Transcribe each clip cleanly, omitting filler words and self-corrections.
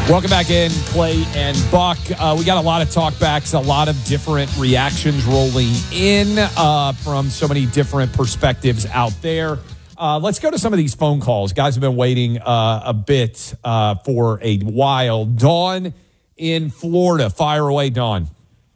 Welcome back in, Clay and Buck. We got a lot of talkbacks, a lot of different reactions rolling in from so many different perspectives out there. Let's go to some of these phone calls. Guys have been waiting a bit for a while. Dawn in Florida. Fire away, Dawn.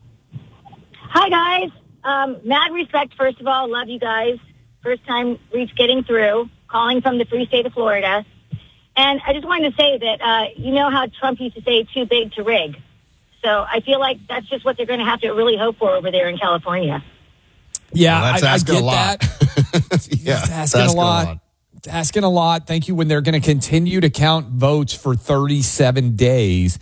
Hi, guys. Mad respect, first of all. Love you guys. First time getting through. Calling from the free state of Florida. And I just wanted to say that, you know how Trump used to say too big to rig. So I feel like that's just what they're going to have to really hope for over there in California. Yeah, well, I get that. Yeah, it's asking a lot. It's asking a lot. Thank you. When they're going to continue to count votes for 37 days,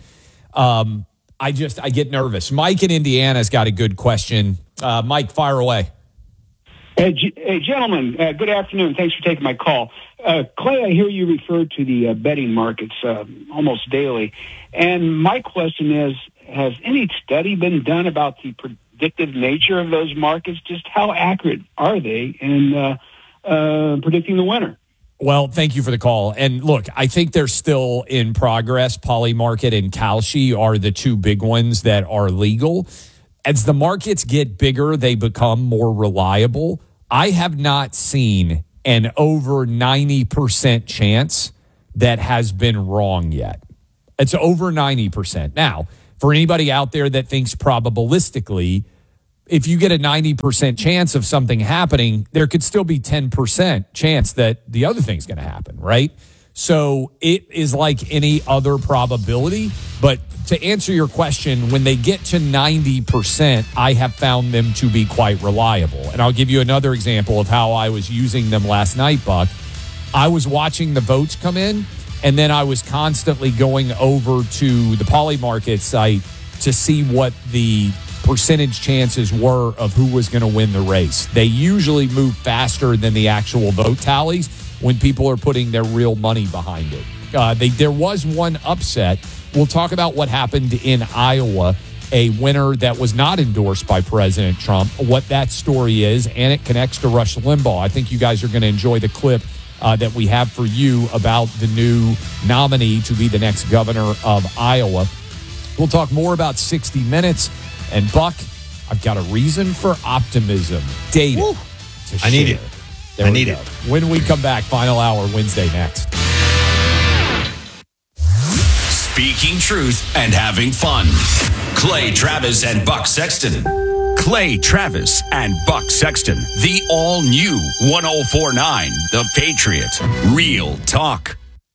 I get nervous. Mike in Indiana's got a good question. Mike, fire away. Hey, gentlemen, good afternoon. Thanks for taking my call. Clay, I hear you refer to the betting markets almost daily. And my question is, has any study been done about the predictive nature of those markets? Just how accurate are they in predicting the winner? Well, thank you for the call. And look, I think they're still in progress. Polymarket and Kalshi are the two big ones that are legal. As the markets get bigger, they become more reliable. I have not seen an over 90% chance that has been wrong yet. It's over 90%. Now, for anybody out there that thinks probabilistically, if you get a 90% chance of something happening, there could still be 10% chance that the other thing's going to happen, right? So it is like any other probability. But to answer your question, when they get to 90%, I have found them to be quite reliable. And I'll give you another example of how I was using them last night, Buck. I was watching the votes come in, and then I was constantly going over to the Polymarket site to see what the percentage chances were of who was going to win the race. They usually move faster than the actual vote tallies when people are putting their real money behind it. There was one upset. We'll talk about what happened in Iowa, a winner that was not endorsed by President Trump, what that story is, and it connects to Rush Limbaugh. I think you guys are going to enjoy the clip that we have for you about the new nominee to be the next governor of Iowa. We'll talk more about 60 Minutes. And, Buck, I've got a reason for optimism. Data. I need it. I need it. When we come back, final hour, Wednesday next. Speaking truth and having fun. Clay Travis and Buck Sexton. Clay Travis and Buck Sexton. The all-new 104.9 The Patriot. Real talk.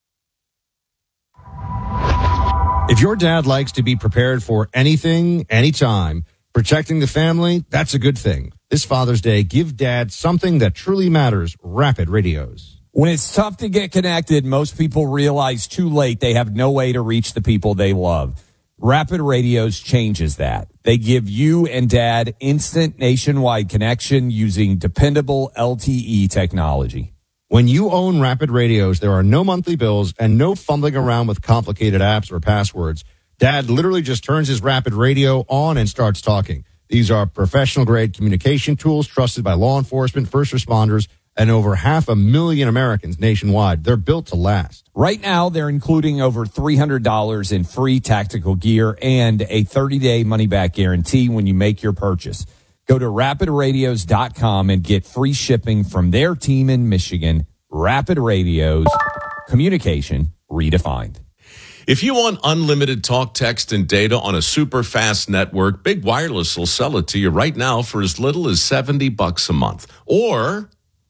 If your dad likes to be prepared for anything, anytime, protecting the family, that's a good thing. This Father's Day, give Dad something that truly matters, Rapid Radios. When it's tough to get connected, most people realize too late they have no way to reach the people they love. Rapid Radios changes that. They give you and Dad instant nationwide connection using dependable LTE technology. When you own Rapid Radios, there are no monthly bills and no fumbling around with complicated apps or passwords. Dad literally just turns his Rapid Radio on and starts talking. These are professional-grade communication tools trusted by law enforcement, first responders, and over 500,000 Americans nationwide. They're built to last. Right now, they're including over $300 in free tactical gear and a 30-day money-back guarantee when you make your purchase. Go to rapidradios.com and get free shipping from their team in Michigan. Rapid Radios, communication redefined. If you want unlimited talk, text, and data on a super fast network, Big Wireless will sell it to you right now for as little as $70 a month. Or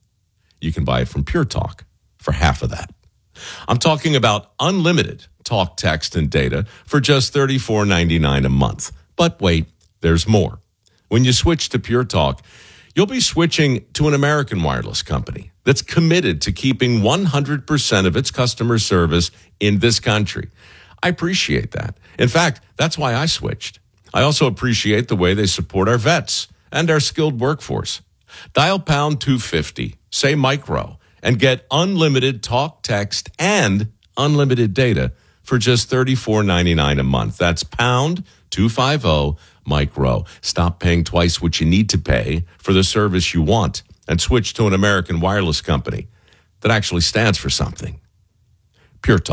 you can buy it from Pure Talk for half of that. I'm talking about unlimited talk, text, and data for just $34.99 a month. But wait, there's more. When you switch to Pure Talk, you'll be switching to an American wireless company that's committed to keeping 100% of its customer service in this country. I appreciate that. In fact, that's why I switched. I also appreciate the way they support our vets and our skilled workforce. Dial pound 250, say micro, and get unlimited talk, text, and unlimited data for just $34.99 a month. That's pound 250 micro. Stop paying twice what you need to pay for the service you want and switch to an American wireless company that actually stands for something. Pure Talk.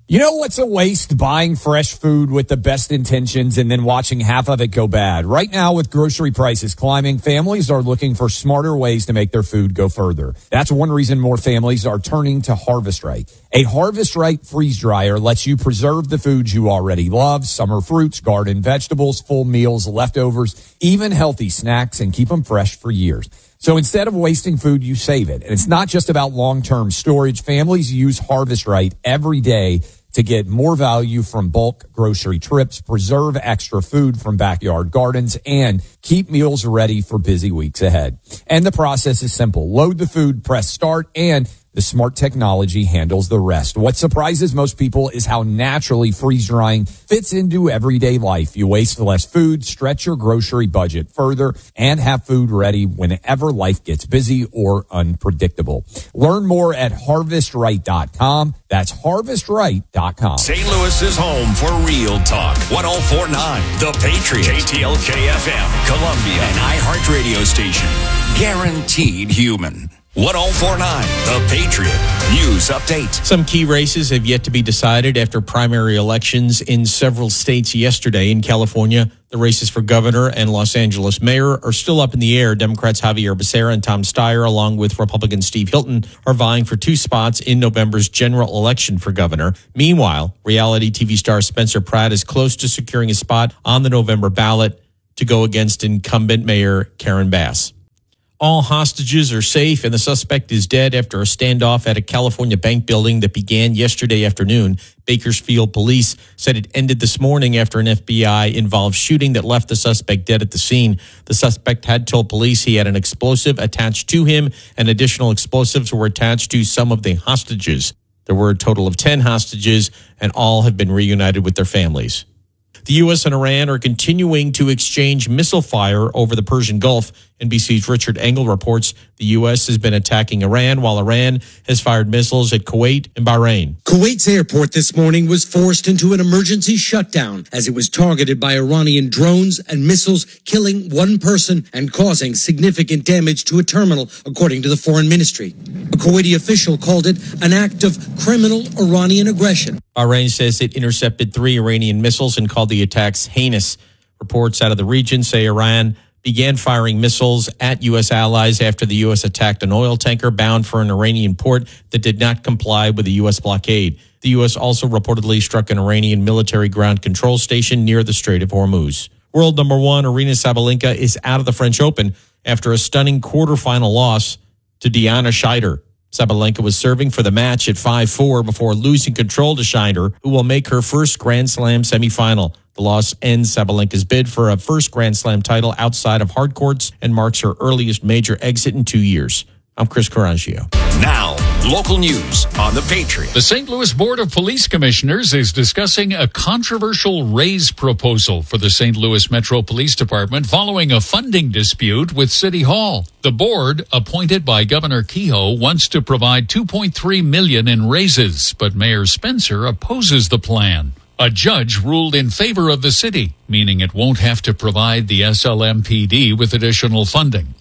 You know what's a waste? Buying fresh food with the best intentions and then watching half of it go bad. Right now, with grocery prices climbing, families are looking for smarter ways to make their food go further. That's one reason more families are turning to Harvest Right. A Harvest Right freeze dryer lets you preserve the foods you already love, summer fruits, garden vegetables, full meals, leftovers, even healthy snacks, and keep them fresh for years. So instead of wasting food, you save it. And it's not just about long-term storage. Families use Harvest Right every day to get more value from bulk grocery trips, preserve extra food from backyard gardens, and keep meals ready for busy weeks ahead. And the process is simple. Load the food, press start, and the smart technology handles the rest. What surprises most people is how naturally freeze drying fits into everyday life. You waste less food, stretch your grocery budget further, and have food ready whenever life gets busy or unpredictable. Learn more at harvestright.com. That's harvestright.com. St. Louis's home for real talk. 104.9 The Patriot. KTLK FM, Columbia, an iHeart radio station. Guaranteed human. 104.9 The Patriot. News update. Some key races have yet to be decided after primary elections in several states yesterday. In California, the races for governor and Los Angeles mayor are still up in the air. Democrats Javier Becerra and Tom Steyer, along with Republican Steve Hilton, are vying for 2 spots in November's general election for governor. Meanwhile, reality TV star Spencer Pratt is close to securing a spot on the November ballot to go against incumbent Mayor Karen Bass. All hostages are safe and the suspect is dead after a standoff at a California bank building that began yesterday afternoon. Bakersfield police said it ended this morning after an FBI-involved shooting that left the suspect dead at the scene. The suspect had told police he had an explosive attached to him, and additional explosives were attached to some of the hostages. There were a total of 10 hostages, and all have been reunited with their families. The U.S. and Iran are continuing to exchange missile fire over the Persian Gulf. NBC's Richard Engel reports the U.S. has been attacking Iran, while Iran has fired missiles at Kuwait and Bahrain. Kuwait's airport this morning was forced into an emergency shutdown as it was targeted by Iranian drones and missiles, killing one person and causing significant damage to a terminal, according to the foreign ministry. A Kuwaiti official called it an act of criminal Iranian aggression. Bahrain says it intercepted 3 Iranian missiles and called the attacks heinous. Reports out of the region say Iran began firing missiles at U.S. allies after the U.S. attacked an oil tanker bound for an Iranian port that did not comply with the U.S. blockade. The U.S. also reportedly struck an Iranian military ground control station near the Strait of Hormuz. World number 1, Aryna Sabalenka, is out of the French Open after a stunning quarterfinal loss to Deanna Scheider. Sabalenka was serving for the match at 5-4 before losing control to Scheider, who will make her first Grand Slam semifinal. The loss ends Sabalenka's bid for a first Grand Slam title outside of hard courts and marks her earliest major exit in 2 years. I'm Chris Carangio. Now, local news on The Patriot. The St. Louis Board of Police Commissioners is discussing a controversial raise proposal for the St. Louis Metro Police Department following a funding dispute with City Hall. The board, appointed by Governor Kehoe, wants to provide $2.3 million in raises, but Mayor Spencer opposes the plan. A judge ruled in favor of the city, meaning it won't have to provide the SLMPD with additional funding.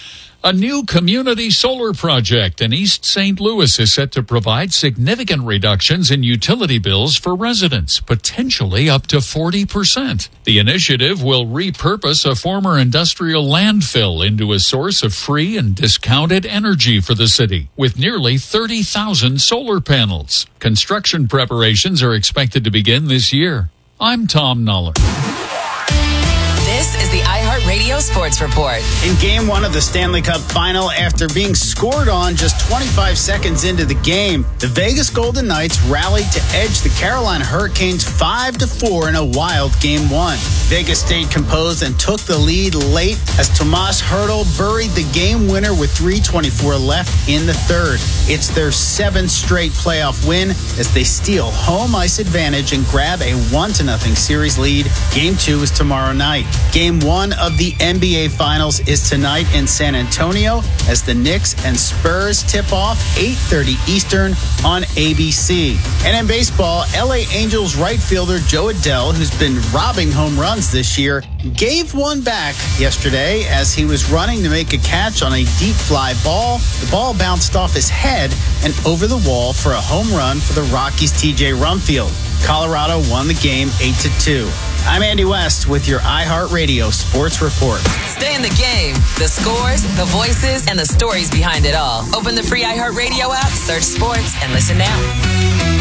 A new community solar project in East St. Louis is set to provide significant reductions in utility bills for residents, potentially up to 40%. The initiative will repurpose a former industrial landfill into a source of free and discounted energy for the city, with nearly 30,000 solar panels. Construction preparations are expected to begin this year. I'm Tom Nuller. This is the iHeartRadio Sports Report. In Game 1 of the Stanley Cup Final, after being scored on just 25 seconds into the game, the Vegas Golden Knights rallied to edge the Carolina Hurricanes 5-4 in a wild Game 1. Vegas stayed composed and took the lead late as Tomas Hertl buried the game winner with 3:24 left in the third. It's their 7th straight playoff win as they steal home ice advantage and grab a 1-0 series lead. Game 2 is tomorrow night. Game 1 of of the NBA Finals is tonight in San Antonio as the Knicks and Spurs tip off 8:30 Eastern on ABC. And in baseball, LA Angels right fielder Joe Adell, who's been robbing home runs this year, gave one back yesterday as he was running to make a catch on a deep fly ball. The ball bounced off his head and over the wall for a home run for the Rockies' TJ Rumfield. Colorado won the game 8-2. I'm Andy West with your iHeartRadio Sports Report. Stay in the game. The scores, the voices, and the stories behind it all. Open the free iHeartRadio app, search sports, and listen now.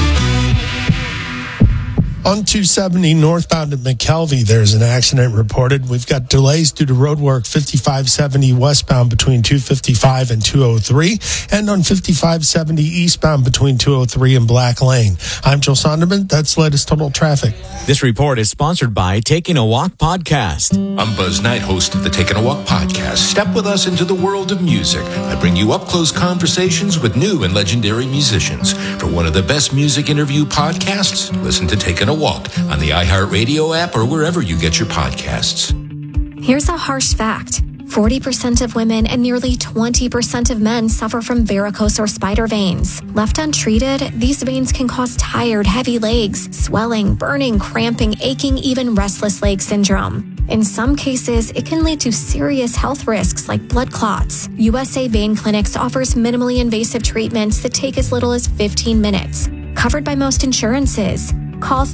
On 270 northbound at McKelvey, there's an accident reported. We've got delays due to road work 5570 westbound between 255 and 203, and on 5570 eastbound between 203 and Black Lane. I'm Joel Sonderman. That's latest total traffic. This report is sponsored by Taking a Walk Podcast. I'm Buzz Knight, host of the Taking a Walk Podcast. Step with us into the world of music. I bring you up-close conversations with new and legendary musicians. For one of the best music interview podcasts, listen to Taking a Walk on the iHeartRadio app or wherever you get your podcasts. Here's a harsh fact. 40% of women and nearly 20% of men suffer from varicose or spider veins. Left untreated, these veins can cause tired, heavy legs, swelling, burning, cramping, aching, even restless leg syndrome. In some cases, it can lead to serious health risks like blood clots. USA Vein Clinics offers minimally invasive treatments that take as little as 15 minutes. Covered by most insurances. Call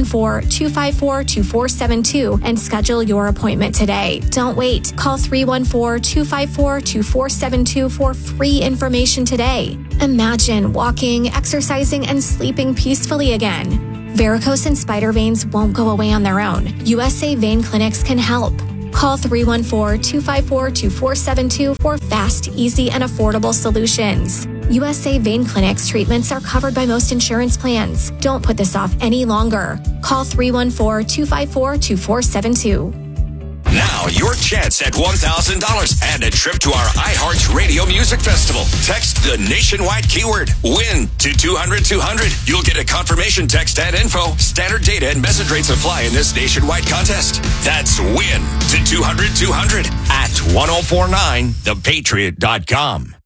314-254-2472 and schedule your appointment today. Don't wait. Call 314-254-2472 for free information today. Imagine walking, exercising, and sleeping peacefully again. Varicose and spider veins won't go away on their own. USA Vein Clinics can help. Call 314-254-2472 for fast, easy, and affordable solutions. USA Vein Clinics treatments are covered by most insurance plans. Don't put this off any longer. Call 314-254-2472. Now, your chance at $1,000 and a trip to our iHeartRadio Music Festival. Text the nationwide keyword WIN to 200-200. You'll get a confirmation text and info. Standard data and message rates apply in this nationwide contest. That's WIN to 200-200 at 1049thepatriot.com.